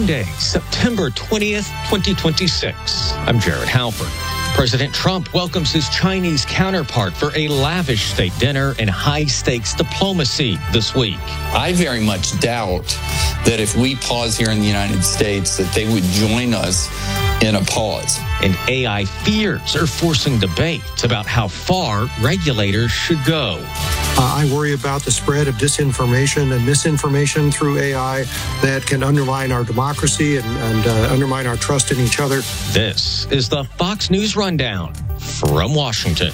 Monday, September 20th, 2026. I'm Jared Halford. President Trump welcomes his Chinese counterpart for a lavish state dinner and high-stakes diplomacy this week. I very much doubt that if we pause here in the United States, that they would join us in a pause. And AI fears are forcing debate about how far regulators should go. I worry about the spread of disinformation and misinformation through AI that can undermine our democracy and undermine our trust in each other. This is the Fox News Rundown from Washington.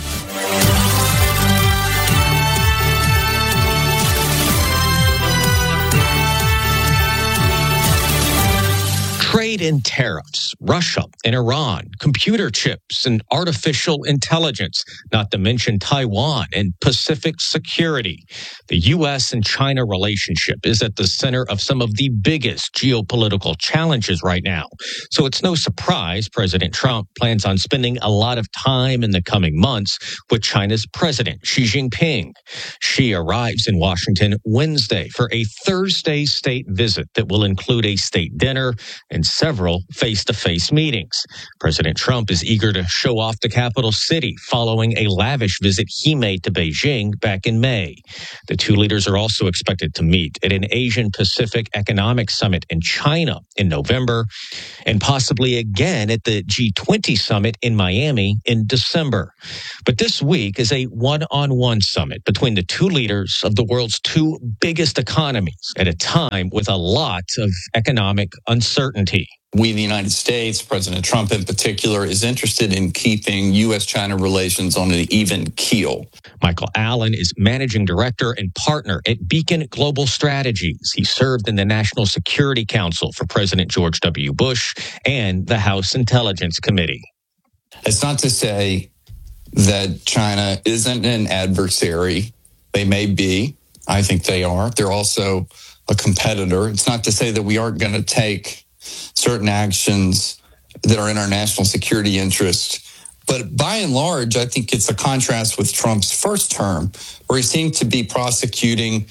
Trade and tariffs, Russia and Iran, computer chips and artificial intelligence, not to mention Taiwan and Pacific security. The U.S. and China relationship is at the center of some of the biggest geopolitical challenges right now. So it's no surprise President Trump plans on spending a lot of time in the coming months with China's President Xi Jinping. Xi arrives in Washington Wednesday for a Thursday state visit that will include a state dinner and several face-to-face meetings. President Trump is eager to show off the capital city following a lavish visit he made to Beijing back in May. The two leaders are also expected to meet at an Asian Pacific Economic Summit in China in November, and possibly again at the G20 summit in Miami in December. But this week is a one-on-one summit between the two leaders of the world's two biggest economies at a time with a lot of economic uncertainty. We, the United States, President Trump in particular, is interested in keeping U.S.-China relations on an even keel. Michael Allen is managing director and partner at Beacon Global Strategies. He served in the National Security Council for President George W. Bush and the House Intelligence Committee. It's not to say that China isn't an adversary. They may be. I think they are. They're also a competitor. It's not to say that we aren't going to take certain actions that are in our national security interest. But by and large, I think it's a contrast with Trump's first term, where he seemed to be prosecuting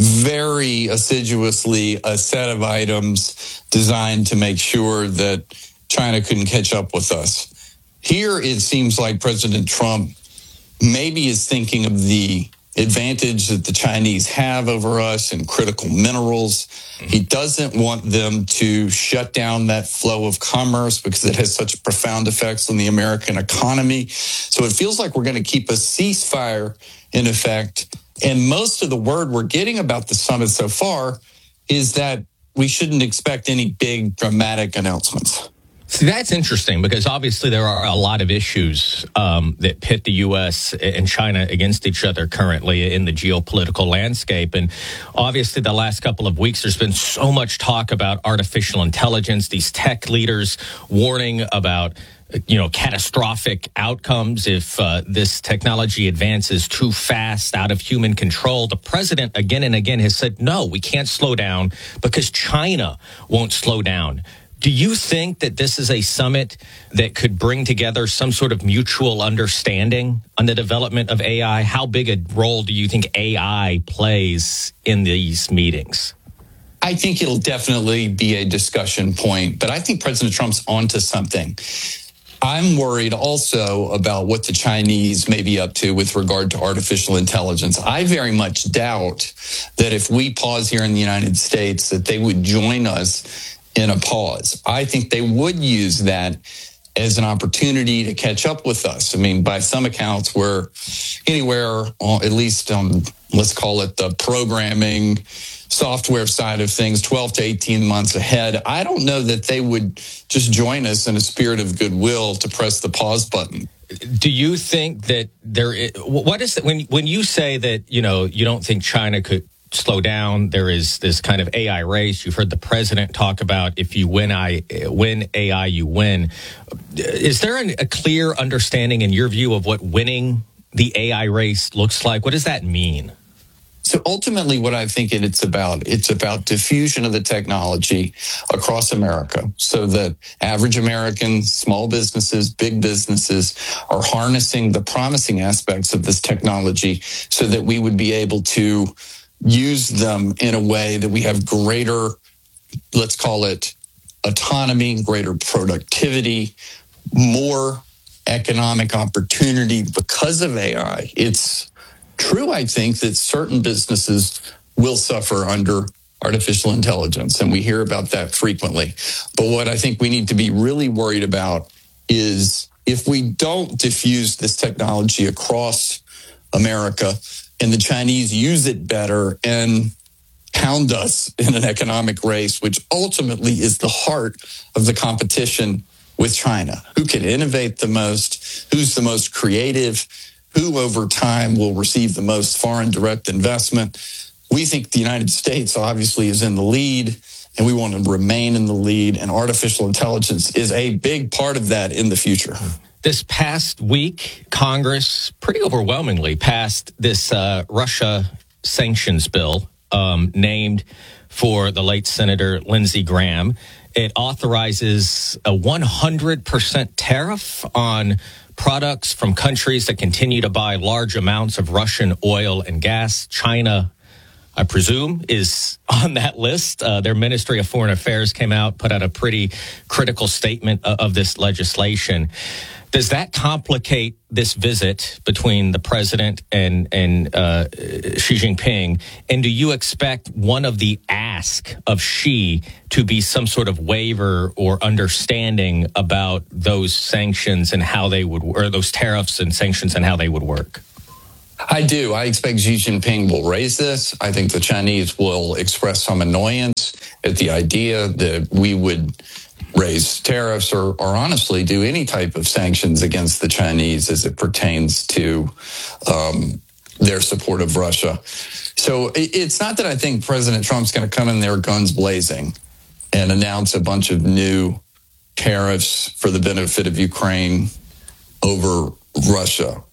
very assiduously a set of items designed to make sure that China couldn't catch up with us. Here, it seems like President Trump maybe is thinking of the advantage that the Chinese have over us in critical minerals. He doesn't want them to shut down that flow of commerce because it has such profound effects on the American economy. So it feels like we're going to keep a ceasefire in effect. And most of the word we're getting about the summit so far is that we shouldn't expect any big dramatic announcements. See, that's interesting because obviously there are a lot of issues that pit the U.S. and China against each other currently in the geopolitical landscape. And obviously the last couple of weeks, there's been so much talk about artificial intelligence, these tech leaders warning about catastrophic outcomes if this technology advances too fast, out of human control. The president again and again has said, no, we can't slow down because China won't slow down. Do you think that this is a summit that could bring together some sort of mutual understanding on the development of AI? How big a role do you think AI plays in these meetings? I think it'll definitely be a discussion point, but I think President Trump's onto something. I'm worried also about what the Chinese may be up to with regard to artificial intelligence. I very much doubt that if we pause here in the United States, that they would join us in a pause. I think they would use that as an opportunity to catch up with us. I mean, by some accounts, we're anywhere, at least let's call it the programming software side of things, 12 to 18 months ahead. I don't know that they would just join us in a spirit of goodwill to press the pause button. Do you think that there is, what is it when you say that, you don't think China could slow down, there is this kind of AI race. You've heard the president talk about if you win AI, you win. Is there a clear understanding in your view of what winning the AI race looks like? What does that mean? So ultimately what I think it's about diffusion of the technology across America so that average Americans, small businesses, big businesses are harnessing the promising aspects of this technology so that we would be able to use them in a way that we have greater, let's call it, autonomy, greater productivity, more economic opportunity because of AI. It's true, I think, that certain businesses will suffer under artificial intelligence, and we hear about that frequently. But what I think we need to be really worried about is if we don't diffuse this technology across America and the Chinese use it better and pound us in an economic race, which ultimately is the heart of the competition with China. Who can innovate the most? Who's the most creative? Who over time will receive the most foreign direct investment? We think the United States obviously is in the lead, and we want to remain in the lead, and artificial intelligence is a big part of that in the future. This past week, Congress pretty overwhelmingly passed this Russia sanctions bill named for the late Senator Lindsey Graham. It authorizes a 100% tariff on products from countries that continue to buy large amounts of Russian oil and gas. China, I presume, is on that list. Their Ministry of Foreign Affairs came out, put out a pretty critical statement of this legislation. Does that complicate this visit between the president and Xi Jinping? And do you expect one of the ask of Xi to be some sort of waiver or understanding about those sanctions and how they would, or those tariffs and sanctions and how they would work? I do. I expect Xi Jinping will raise this. I think the Chinese will express some annoyance at the idea that we would raise tariffs or honestly do any type of sanctions against the Chinese as it pertains to their support of Russia. So it's not that I think President Trump's going to come in there guns blazing and announce a bunch of new tariffs for the benefit of Ukraine over Russia.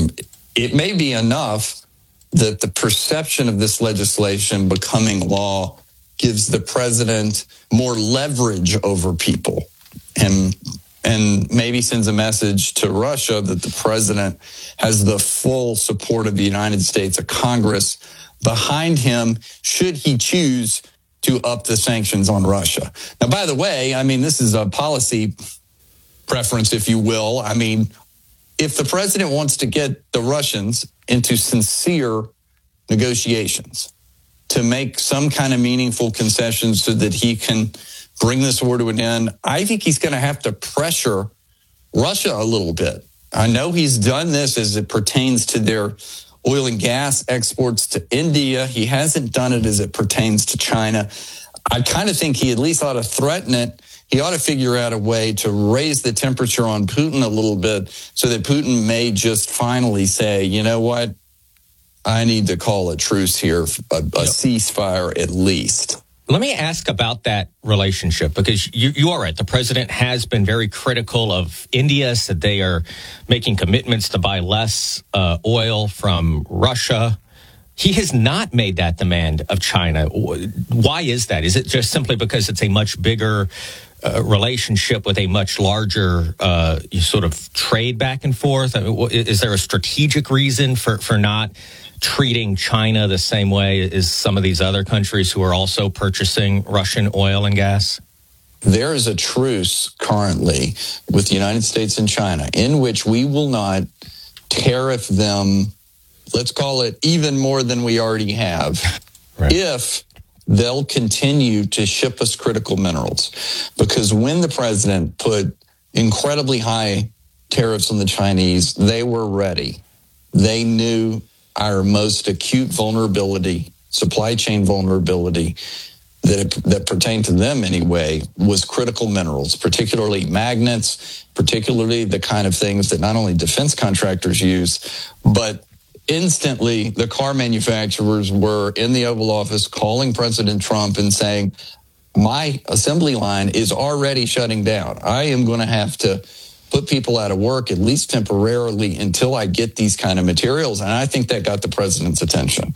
It may be enough that the perception of this legislation becoming law gives the president more leverage over people and maybe sends a message to Russia that the president has the full support of the United States, of Congress behind him should he choose to up the sanctions on Russia. Now, by the way, I mean, this is a policy preference, if you will. I mean, if the president wants to get the Russians into sincere negotiations to make some kind of meaningful concessions so that he can bring this war to an end, I think he's going to have to pressure Russia a little bit. I know he's done this as it pertains to their oil and gas exports to India. He hasn't done it as it pertains to China. I kind of think he at least ought to threaten it. He ought to figure out a way to raise the temperature on Putin a little bit so that Putin may just finally say, you know what, I need to call a truce here, a ceasefire at least. Let me ask about that relationship, because you are right. The president has been very critical of India, said they are making commitments to buy less oil from Russia. He has not made that demand of China. Why is that? Is it just simply because it's a much bigger relationship with a much larger sort of trade back and forth? Is there a strategic reason for not treating China the same way as some of these other countries who are also purchasing Russian oil and gas? There is a truce currently with the United States and China in which we will not tariff them, let's call it even more than we already have, right, if they'll continue to ship us critical minerals. Because when the president put incredibly high tariffs on the Chinese, they were ready. They knew our most acute vulnerability, supply chain vulnerability, that pertained to them anyway, was critical minerals, particularly magnets, particularly the kind of things that not only defense contractors use, but instantly the car manufacturers were in the Oval Office calling President Trump and saying, my assembly line is already shutting down. I am going to have to put people out of work, at least temporarily, until I get these kind of materials. And I think that got the president's attention.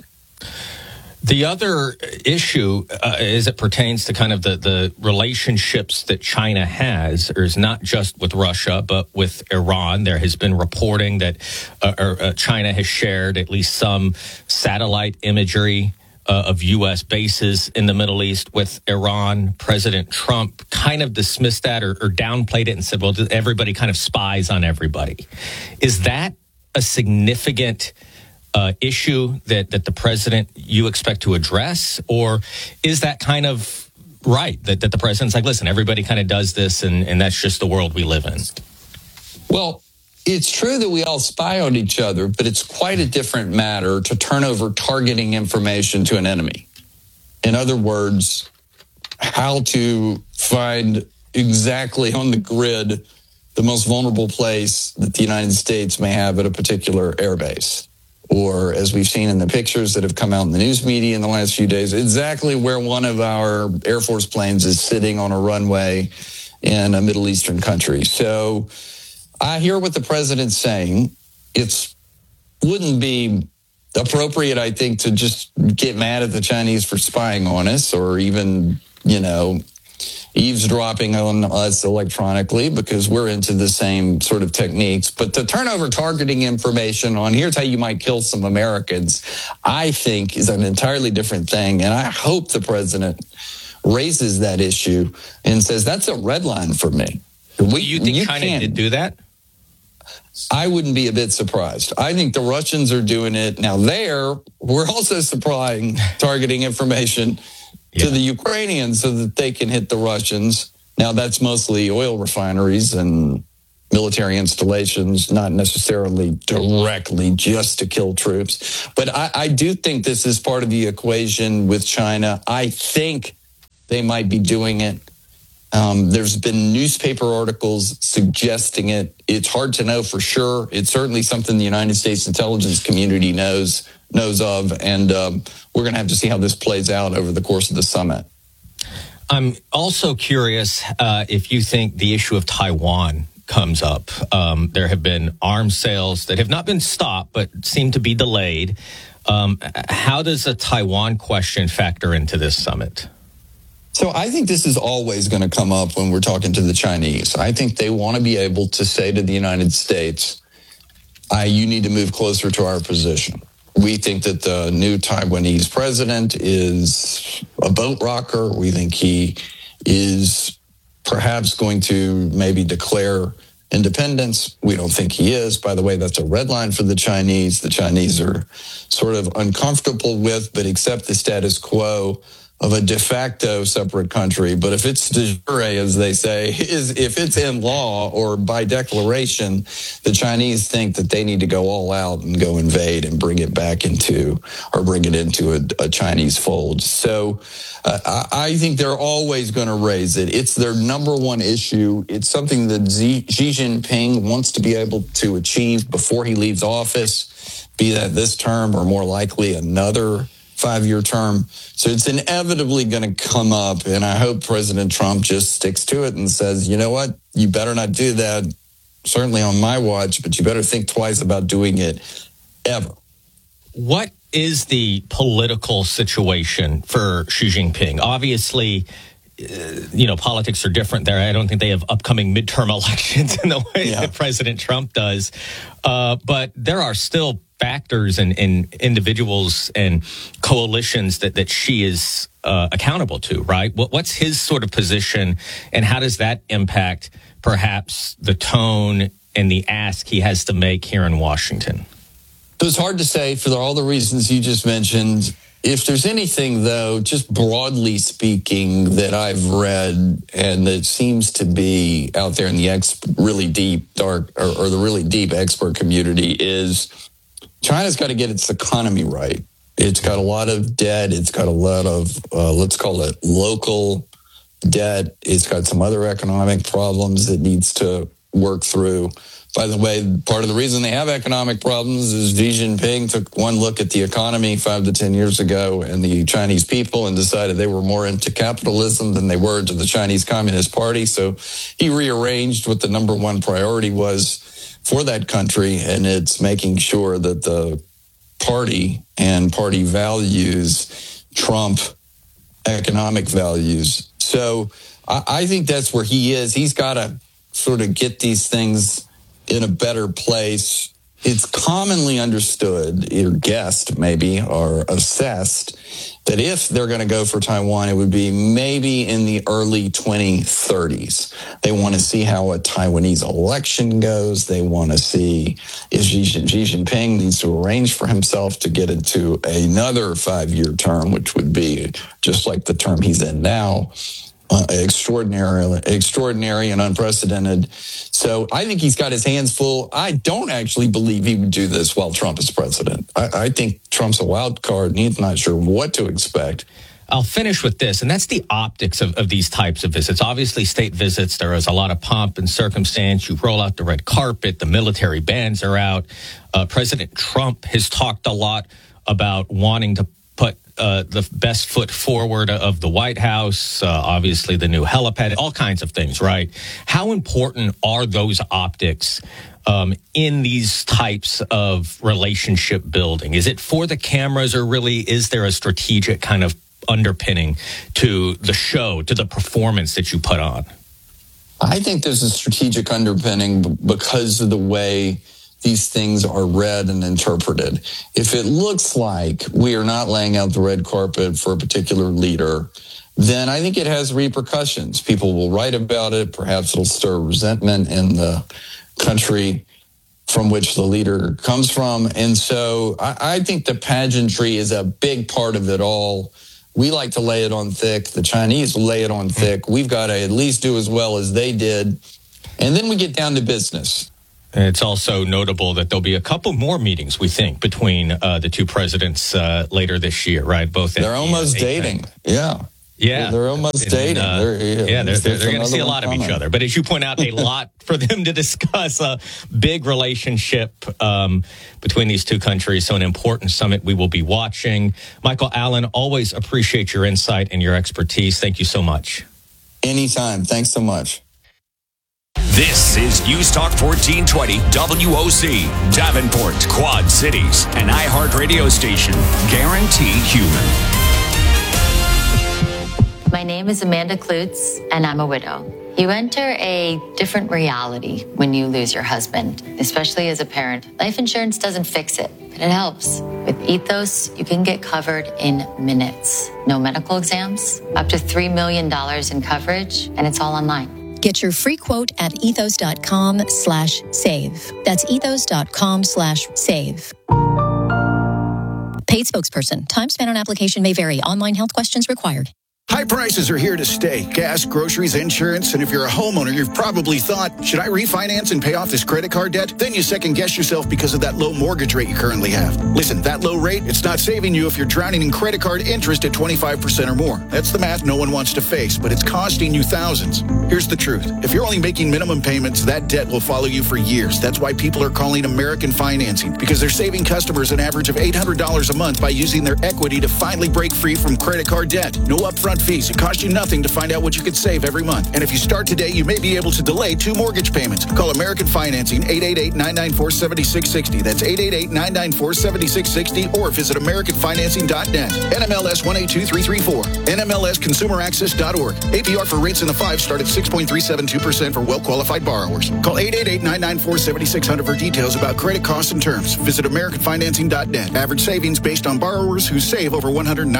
The other issue, as it pertains to kind of the relationships that China has, is not just with Russia, but with Iran. There has been reporting that China has shared at least some satellite imagery of U.S. bases in the Middle East with Iran. President Trump kind of dismissed that or downplayed it and said, well, everybody kind of spies on everybody. Is that a significant issue that the president you expect to address? Or is that kind of right, that the president's like, listen, everybody kind of does this and that's just the world we live in? Well, it's true that we all spy on each other, but it's quite a different matter to turn over targeting information to an enemy. In other words, how to find exactly on the grid the most vulnerable place that the United States may have at a particular airbase. Or, as we've seen in the pictures that have come out in the news media in the last few days, exactly where one of our Air Force planes is sitting on a runway in a Middle Eastern country. So I hear what the president's saying. It wouldn't be appropriate, I think, to just get mad at the Chinese for spying on us or even, eavesdropping on us electronically, because we're into the same sort of techniques. But to turn over targeting information on here's how you might kill some Americans, I think is an entirely different thing. And I hope the president raises that issue and says, that's a red line for me. You think China did do that? I wouldn't be a bit surprised. I think the Russians are doing it. Now we're also supplying targeting information to the Ukrainians so that they can hit the Russians. Now that's mostly oil refineries and military installations, not necessarily directly just to kill troops. But I do think this is part of the equation with China. I think they might be doing it. There's been newspaper articles suggesting it. It's hard to know for sure. It's certainly something the United States intelligence community knows of, and we're going to have to see how this plays out over the course of the summit. I'm also curious if you think the issue of Taiwan comes up. There have been arms sales that have not been stopped, but seem to be delayed. How does the Taiwan question factor into this summit? So I think this is always going to come up when we're talking to the Chinese. I think they want to be able to say to the United States, you need to move closer to our position. We think that the new Taiwanese president is a boat rocker. We think he is perhaps going to maybe declare independence. We don't think he is. By the way, that's a red line for the Chinese. The Chinese are sort of uncomfortable with, but accept the status quo of a de facto separate country. But if it's de jure, as they say, if it's in law or by declaration, the Chinese think that they need to go all out and go invade and bring it into a Chinese fold. So I think they're always going to raise it. It's their number one issue. It's something that Xi Jinping wants to be able to achieve before he leaves office, be that this term or more likely another 5-year term. So it's inevitably going to come up. And I hope President Trump just sticks to it and says, you know what, you better not do that, certainly on my watch, but you better think twice about doing it ever. What is the political situation for Xi Jinping? Obviously, politics are different there. I don't think they have upcoming midterm elections in the way that President Trump does. But there are still factors and individuals and coalitions that Xi is accountable to, right? What's his sort of position, and how does that impact perhaps the tone and the ask he has to make here in Washington? So it's hard to say for all the reasons you just mentioned. If there's anything, though, just broadly speaking, that I've read and that seems to be out there in the really deep, dark, or the really deep expert community is China's got to get its economy right. It's got a lot of debt. It's got a lot of, let's call it local debt. It's got some other economic problems it needs to work through. By the way, part of the reason they have economic problems is Xi Jinping took one look at the economy 5 to 10 years ago and the Chinese people and decided they were more into capitalism than they were into the Chinese Communist Party. So he rearranged what the number one priority was for that country, and it's making sure that the party and party values trump economic values. So I think that's where he is. He's got to sort of get these things in a better place. It's commonly understood, or guessed maybe, or assessed, that if they're going to go for Taiwan, it would be maybe in the early 2030s. They want to see how a Taiwanese election goes. They want to see if Xi Jinping needs to arrange for himself to get into another 5-year term, which would be just like the term he's in now. Extraordinary and unprecedented. So I think he's got his hands full. I don't actually believe he would do this while Trump is president. I think Trump's a wild card and he's not sure what to expect. I'll finish with this, and that's the optics of these types of visits. Obviously, state visits, there is a lot of pomp and circumstance. You roll out the red carpet, the military bands are out. President Trump has talked a lot about wanting to put the best foot forward of the White House, obviously the new helipad, all kinds of things, right? How important are those optics in these types of relationship building? Is it for the cameras, or really is there a strategic kind of underpinning to the show, to the performance that you put on? I think there's a strategic underpinning because of the way these things are read and interpreted. If it looks like we are not laying out the red carpet for a particular leader, then I think it has repercussions. People will write about it. Perhaps it'll stir resentment in the country from which the leader comes from. And so I think the pageantry is a big part of it all. We like to lay it on thick. The Chinese lay it on thick. We've got to at least do as well as they did. And then we get down to business. It's also notable that there'll be a couple more meetings, we think, between the two presidents later this year, right? They're almost dating. Yeah. They're almost dating. They're going to see a lot of each other. But as you point out, a lot for them to discuss. A big relationship between these two countries. So an important summit we will be watching. Michael Allen, always appreciate your insight and your expertise. Thank you so much. Anytime. Thanks so much. This is News Talk 1420 WOC, Davenport, Quad Cities, an iHeartRadio station. Guaranteed human. My name is Amanda Klutz, and I'm a widow. You enter a different reality when you lose your husband, especially as a parent. Life insurance doesn't fix it, but it helps. With Ethos, you can get covered in minutes. No medical exams, up to $3 million in coverage, and it's all online. Get your free quote at ethos.com/save. That's ethos.com/save. Paid spokesperson. Time spent on application may vary. Online health questions required. High prices are here to stay. Gas, groceries, insurance, and if you're a homeowner, you've probably thought, should I refinance and pay off this credit card debt? Then you second-guess yourself because of that low mortgage rate you currently have. Listen, that low rate, it's not saving you if you're drowning in credit card interest at 25% or more. That's the math no one wants to face, but it's costing you thousands. Here's the truth. If you're only making minimum payments, that debt will follow you for years. That's why people are calling American Financing, because they're saving customers an average of $800 a month by using their equity to finally break free from credit card debt. No upfront fees. It costs you nothing to find out what you could save every month. And if you start today, you may be able to delay 2 mortgage payments. Call American Financing, 888-994-7660. That's 888-994-7660, or visit AmericanFinancing.net. NMLS 182334. NMLSConsumerAccess.org. APR for rates in the 5 start at 6.372% for well-qualified borrowers. Call 888-994-7600 for details about credit costs and terms. Visit AmericanFinancing.net. Average savings based on borrowers who save over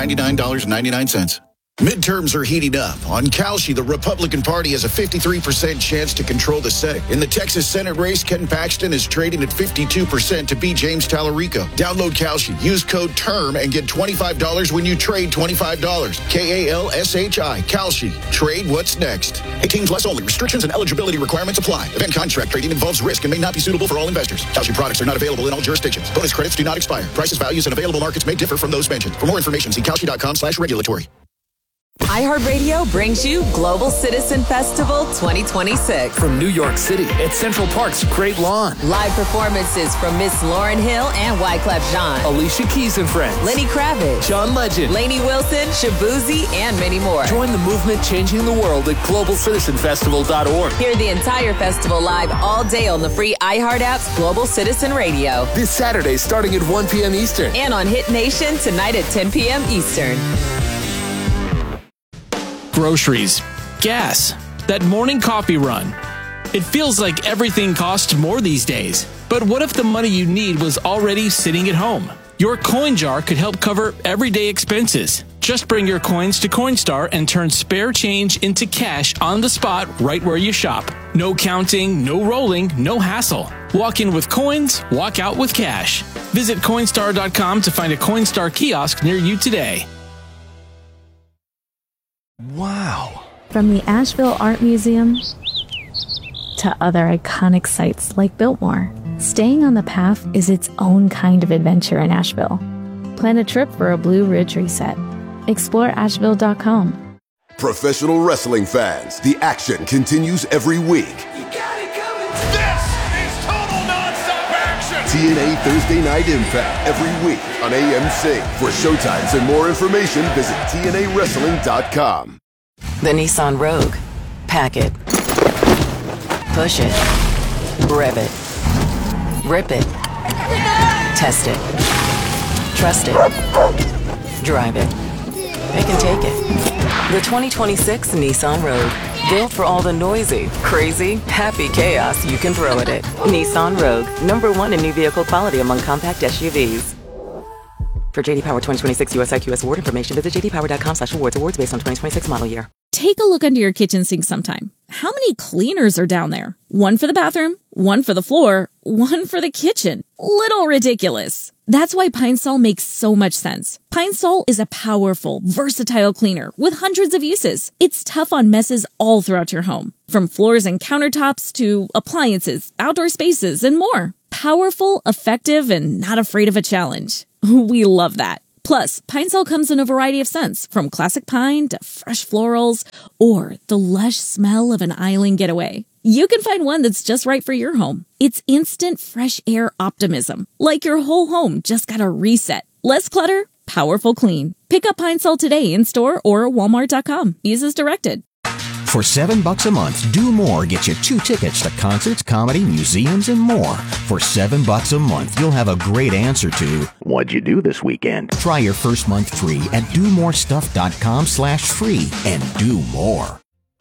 $199.99. Midterms are heating up. On Kalshi, the Republican Party has a 53% chance to control the Senate. In the Texas Senate race, Ken Paxton is trading at 52% to beat James Tallarico. Download Kalshi, use code TERM, and get $25 when you trade $25. KALSHI, Kalshi. Trade what's next. 18 plus only. Restrictions and eligibility requirements apply. Event contract trading involves risk and may not be suitable for all investors. Kalshi products are not available in all jurisdictions. Bonus credits do not expire. Prices, values, and available markets may differ from those mentioned. For more information, see Kalshi.com/regulatory. iHeartRadio brings you Global Citizen Festival 2026. From New York City at Central Park's Great Lawn. Live performances from Miss Lauryn Hill and Wyclef Jean. Alicia Keys and Friends. Lenny Kravitz. John Legend. Lainey Wilson, Shabuzi, and many more. Join the movement changing the world at globalcitizenfestival.org. Hear the entire festival live all day on the free iHeart app's Global Citizen Radio. This Saturday starting at 1 p.m. Eastern. And on Hit Nation tonight at 10 p.m. Eastern. Groceries, gas, that morning coffee run. It feels like everything costs more these days. But what if the money you need was already sitting at home? Your coin jar could help cover everyday expenses. Just bring your coins to Coinstar and turn spare change into cash on the spot right where you shop. No counting, no rolling, no hassle. Walk in with coins, walk out with cash. Visit Coinstar.com to find a Coinstar kiosk near you today. Wow. From the Asheville Art Museum to other iconic sites like Biltmore, staying on the path is its own kind of adventure in Asheville. Plan a trip for a Blue Ridge reset. Explore Asheville.com. Professional wrestling fans, the action continues every week. This is total nonstop action! TNA Thursday Night Impact every week on AMC. For showtimes and more information, visit TNAWrestling.com. The Nissan Rogue. Pack it. Push it. Rev it. Rip it. Test it. Trust it. Drive it. They can take it. The 2026 Nissan Rogue. Built for all the noisy, crazy, happy chaos you can throw at it. Nissan Rogue. #1 in new vehicle quality among compact SUVs. For JD Power 2026 US IQS award information, visit jdpower.com/awards. Awards based on 2026 model year. Take a look under your kitchen sink sometime. How many cleaners are down there? One for the bathroom, one for the floor, one for the kitchen. Little ridiculous. That's why Pine Sol makes so much sense. Pine Sol is a powerful, versatile cleaner with hundreds of uses. It's tough on messes all throughout your home, from floors and countertops to appliances, outdoor spaces, and more. Powerful, effective, and not afraid of a challenge. We love that. Plus, Pine Sol comes in a variety of scents, from classic pine to fresh florals, or the lush smell of an island getaway. You can find one that's just right for your home. It's instant fresh air optimism, like your whole home just got a reset. Less clutter, powerful clean. Pick up Pine Sol today in store or Walmart.com. Use as directed. For $7 a month, Do More gets you 2 tickets to concerts, comedy, museums, and more. For $7 a month, you'll have a great answer to, what'd you do this weekend? Try your first month free at domorestuff.com/free and do more.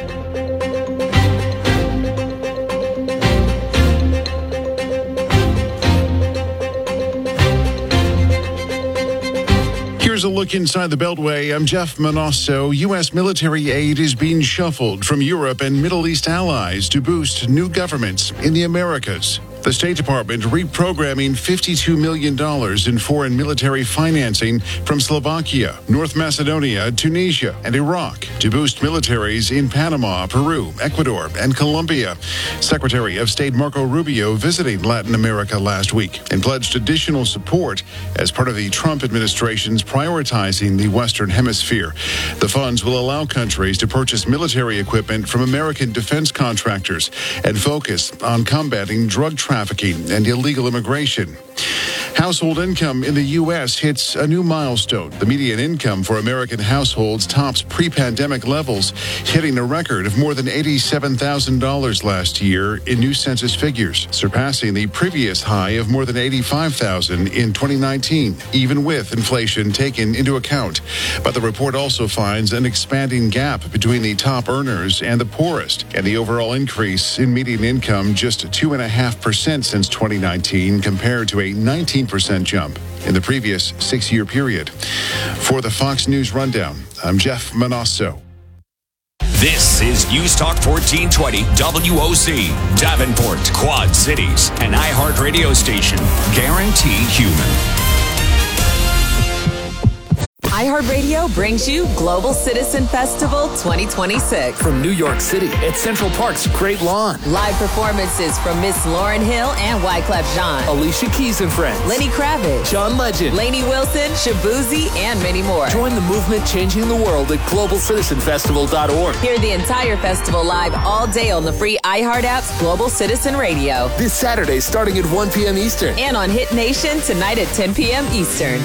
Here's a look inside the Beltway. I'm Jeff Manosso. U.S. military aid is being shuffled from Europe and Middle East allies to boost new governments in the Americas. The State Department reprogramming $52 million in foreign military financing from Slovakia, North Macedonia, Tunisia, and Iraq to boost militaries in Panama, Peru, Ecuador, and Colombia. Secretary of State Marco Rubio visiting Latin America last week and pledged additional support as part of the Trump administration's prioritizing the Western Hemisphere. The funds will allow countries to purchase military equipment from American defense contractors and focus on combating drug trafficking and illegal immigration. Household income in the U.S. hits a new milestone. The median income for American households tops pre-pandemic levels, hitting a record of more than $87,000 last year in new census figures, surpassing the previous high of more than $85,000 in 2019, even with inflation taken into account. But the report also finds an expanding gap between the top earners and the poorest, and the overall increase in median income just 2.5% since 2019, compared to a 19% jump in the previous 6-year period. For the Fox News Rundown, I'm Jeff Manosso. This is News Talk 1420 WOC, Davenport, Quad Cities, an iHeart radio station. Guarantee human. iHeartRadio brings you Global Citizen Festival 2026. From New York City at Central Park's Great Lawn. Live performances from Miss Lauryn Hill and Wyclef Jean. Alicia Keys and Friends. Lenny Kravitz. John Legend. Lainey Wilson, Shabuzi, and many more. Join the movement changing the world at globalcitizenfestival.org. Hear the entire festival live all day on the free iHeart app's Global Citizen Radio. This Saturday starting at 1 p.m. Eastern. And on Hit Nation tonight at 10 p.m. Eastern.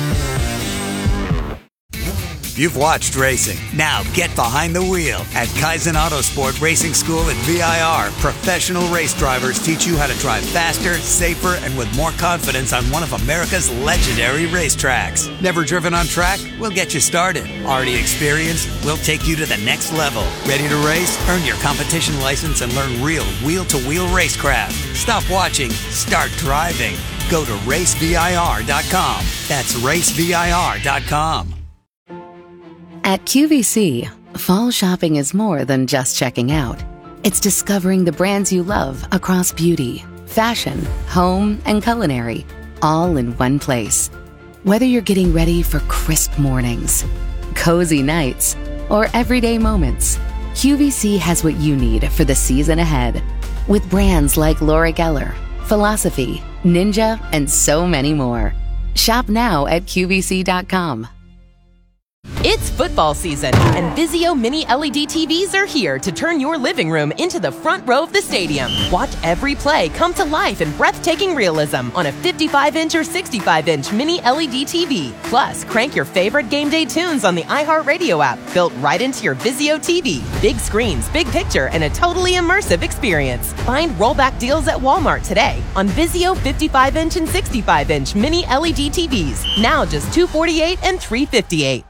You've watched racing. Now get behind the wheel. At Kaizen Autosport Racing School at VIR, professional race drivers teach you how to drive faster, safer, and with more confidence on one of America's legendary racetracks. Never driven on track? We'll get you started. Already experienced? We'll take you to the next level. Ready to race? Earn your competition license and learn real wheel-to-wheel racecraft. Stop watching. Start driving. Go to racevir.com. That's racevir.com. At QVC, fall shopping is more than just checking out. It's discovering the brands you love across beauty, fashion, home, and culinary, all in one place. Whether you're getting ready for crisp mornings, cozy nights, or everyday moments, QVC has what you need for the season ahead. With brands like Laura Geller, Philosophy, Ninja, and so many more. Shop now at QVC.com. It's football season, and Vizio Mini LED TVs are here to turn your living room into the front row of the stadium. Watch every play come to life in breathtaking realism on a 55-inch or 65-inch Mini LED TV. Plus, crank your favorite game day tunes on the iHeartRadio app, built right into your Vizio TV. Big screens, big picture, and a totally immersive experience. Find rollback deals at Walmart today on Vizio 55-inch and 65-inch Mini LED TVs. Now just $248 and $358.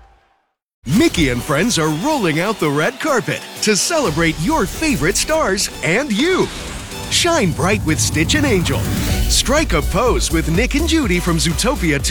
Mickey and friends are rolling out the red carpet to celebrate your favorite stars and you. Shine bright with Stitch and Angel. Strike a pose with Nick and Judy from Zootopia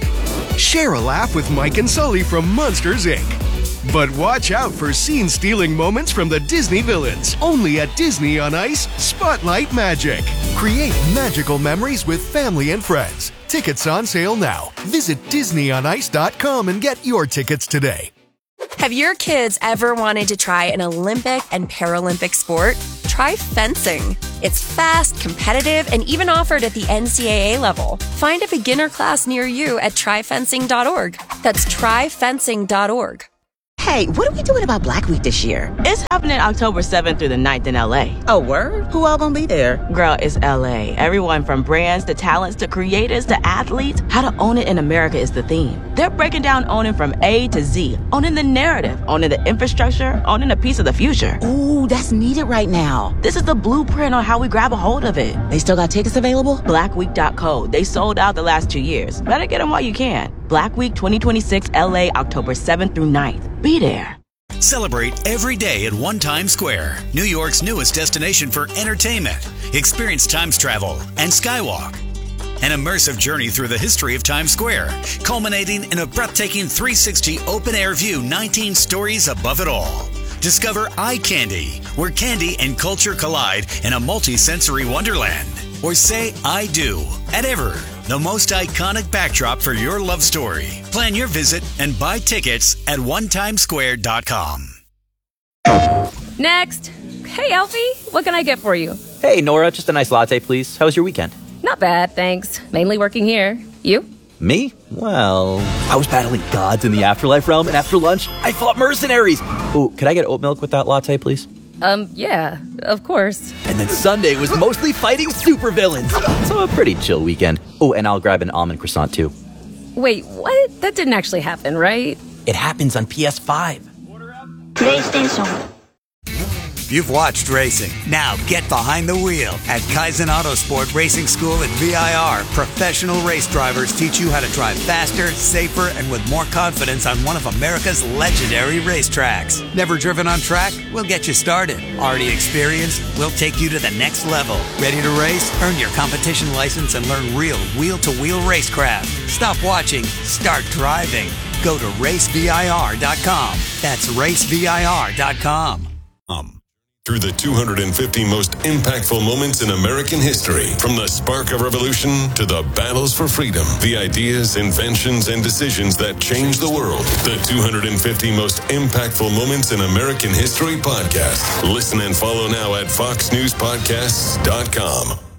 2. Share a laugh with Mike and Sully from Monsters, Inc. But watch out for scene-stealing moments from the Disney villains. Only at Disney on Ice Spotlight Magic. Create magical memories with family and friends. Tickets on sale now. Visit DisneyOnIce.com and get your tickets today. Have your kids ever wanted to try an Olympic and Paralympic sport? Try fencing. It's fast, competitive, and even offered at the NCAA level. Find a beginner class near you at tryfencing.org. That's tryfencing.org. Hey, what are we doing about Black Week this year? It's happening October 7th through the 9th in LA. Oh, word? Who all gonna be there? Girl, it's LA. Everyone from brands to talents to creators to athletes. How to own it in America is the theme. They're breaking down owning from A to Z. Owning the narrative, owning the infrastructure, owning a piece of the future. Ooh, that's needed right now. This is the blueprint on how we grab a hold of it. They still got tickets available? Blackweek.co. They sold out the last 2 years. Better get them while you can. Black Week 2026 LA, October 7th through 9th. Be there. Celebrate every day at One Times Square, New York's newest destination for entertainment. Experience Times travel and Skywalk. An immersive journey through the history of Times Square, culminating in a breathtaking 360 open-air view 19 stories above it all. Discover Eye Candy, where candy and culture collide in a multi-sensory wonderland. Or say I do at Ever, the most iconic backdrop for your love story. Plan your visit and buy tickets at onetimesquare.com. Next. Hey, Alfie, what can I get for you? Hey, Nora, just a nice latte, please. How was your weekend? Not bad, thanks. Mainly working here. You? Me? Well, I was battling gods in the afterlife realm, and after lunch, I fought mercenaries. Ooh, could I get oat milk with that latte, please? Yeah, of course. And then Sunday was mostly fighting supervillains. So a pretty chill weekend. Oh, and I'll grab an almond croissant, too. Wait, what? That didn't actually happen, right? It happens on PS5. PlayStation. You've watched racing. Now get behind the wheel at Kaizen Autosport Racing School at VIR. Professional race drivers teach you how to drive faster, safer, and with more confidence on one of America's legendary racetracks. Never driven on track? We'll get you started. Already experienced? We'll take you to the next level. Ready to race? Earn your competition license and learn real wheel-to-wheel racecraft. Stop watching. Start driving. Go to racevir.com. That's racevir.com. Through the 250 most impactful moments in American history, from the spark of revolution to the battles for freedom, the ideas, inventions, and decisions that changed the world. The 250 most impactful moments in American history podcast. Listen and follow now at foxnewspodcasts.com.